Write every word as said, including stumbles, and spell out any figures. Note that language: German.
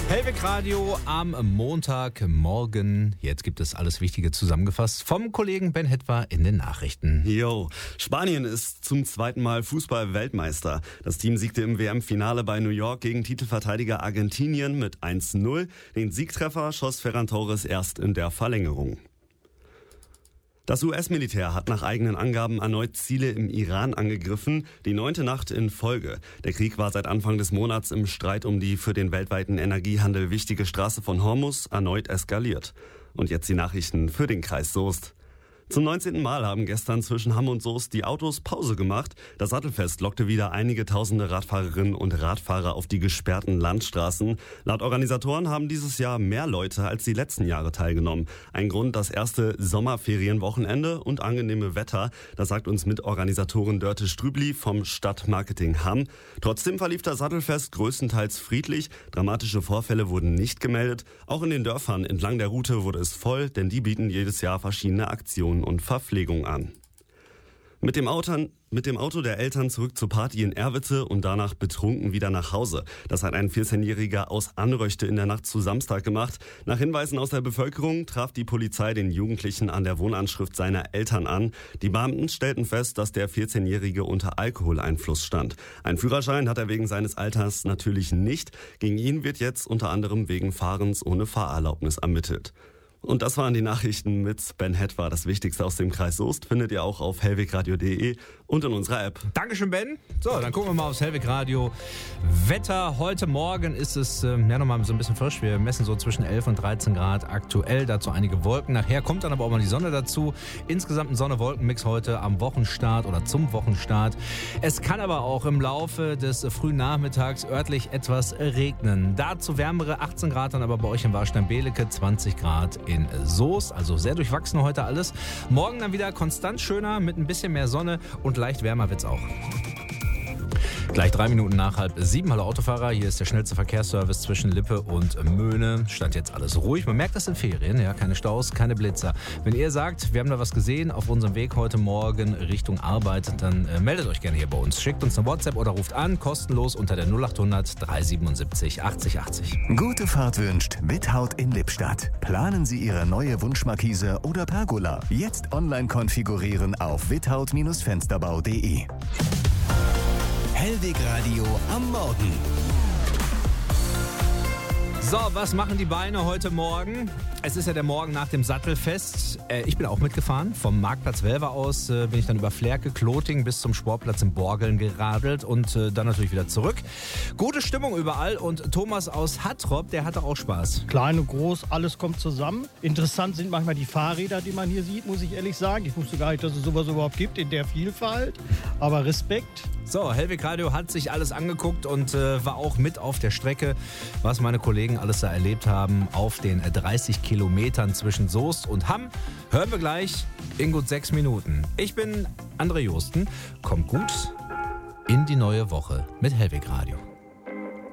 Hellweg Radio am Montagmorgen. Jetzt gibt es alles Wichtige zusammengefasst vom Kollegen Ben Hetwa in den Nachrichten. Jo, Spanien ist zum zweiten Mal Fußball-Weltmeister. Das Team siegte im W M-Finale bei New York gegen Titelverteidiger Argentinien mit eins zu null. Den Siegtreffer schoss Ferran Torres erst in der Verlängerung. Das U S-Militär hat nach eigenen Angaben erneut Ziele im Iran angegriffen, die neunte Nacht in Folge. Der Krieg war seit Anfang des Monats im Streit um die für den weltweiten Energiehandel wichtige Straße von Hormuz erneut eskaliert. Und jetzt die Nachrichten für den Kreis Soest. Zum neunzehnten Mal haben gestern zwischen Hamm und Soest die Autos Pause gemacht. Das Sattelfest lockte wieder einige tausende Radfahrerinnen und Radfahrer auf die gesperrten Landstraßen. Laut Organisatoren haben dieses Jahr mehr Leute als die letzten Jahre teilgenommen. Ein Grund das erste Sommerferienwochenende und angenehme Wetter. Das sagt uns Mitorganisatorin Dörte Strübli vom Stadtmarketing Hamm. Trotzdem verlief das Sattelfest größtenteils friedlich. Dramatische Vorfälle wurden nicht gemeldet. Auch in den Dörfern entlang der Route wurde es voll, denn die bieten jedes Jahr verschiedene Aktionen und Verpflegung an. Mit dem Auto, mit dem Auto der Eltern zurück zur Party in Erwitte und danach betrunken wieder nach Hause. Das hat ein vierzehnjähriger aus Anröchte in der Nacht zu Samstag gemacht. Nach Hinweisen aus der Bevölkerung traf die Polizei den Jugendlichen an der Wohnanschrift seiner Eltern an. Die Beamten stellten fest, dass der vierzehnjährige unter Alkoholeinfluss stand. Ein Führerschein hat er wegen seines Alters natürlich nicht. Gegen ihn wird jetzt unter anderem wegen Fahrens ohne Fahrerlaubnis ermittelt. Und das waren die Nachrichten mit Ben Hetwa. Das Wichtigste aus dem Kreis Soest findet ihr auch auf hellwegradio punkt de und in unserer App. Dankeschön, Ben. So, dann gucken wir mal aufs Hellweg Radio Wetter. Heute Morgen ist es äh, ja nochmal so ein bisschen frisch. Wir messen so zwischen elf und dreizehn Grad aktuell. Dazu einige Wolken. Nachher kommt dann aber auch mal die Sonne dazu. Insgesamt ein Sonne-Wolken-Mix heute am Wochenstart oder zum Wochenstart. Es kann aber auch im Laufe des frühen Nachmittags örtlich etwas regnen. Dazu wärmere achtzehn Grad dann aber bei euch in Warstein-Belecke, zwanzig Grad in Soest, also sehr durchwachsen heute alles. Morgen dann wieder konstant schöner mit ein bisschen mehr Sonne und leicht wärmer wird's auch. Gleich drei Minuten nach halb sieben. Hallo Autofahrer, hier ist der schnellste Verkehrsservice zwischen Lippe und Möhne. Stand jetzt alles ruhig. Man merkt das in Ferien, ja, keine Staus, keine Blitzer. Wenn ihr sagt, wir haben da was gesehen auf unserem Weg heute Morgen Richtung Arbeit, dann äh, meldet euch gerne hier bei uns. Schickt uns eine WhatsApp oder ruft an, kostenlos unter der null achthundert dreihundertsiebenundsiebzig achtzig achtzig. Gute Fahrt wünscht Without in Lippstadt. Planen Sie Ihre neue Wunschmarkise oder Pergola. Jetzt online konfigurieren auf without Fensterbau punkt de. Hellweg Radio am Morgen. So, was machen die Beine heute Morgen? Es ist ja der Morgen nach dem Sattelfest. Äh, ich bin auch mitgefahren. Vom Marktplatz Welver aus äh, bin ich dann über Flerke, Kloting bis zum Sportplatz in Borgeln geradelt und äh, dann natürlich wieder zurück. Gute Stimmung überall und Thomas aus Hattrop, der hatte auch Spaß. Klein und groß, alles kommt zusammen. Interessant sind manchmal die Fahrräder, die man hier sieht, muss ich ehrlich sagen. Ich wusste gar nicht, dass es sowas überhaupt gibt in der Vielfalt. Aber Respekt. So, Hellweg Radio hat sich alles angeguckt und äh, war auch mit auf der Strecke, was meine Kollegen alles da erlebt haben auf den dreißig Kilometern zwischen Soest und Hamm. Hören wir gleich in gut sechs Minuten. Ich bin André Josten. Kommt gut in die neue Woche mit Hellweg Radio.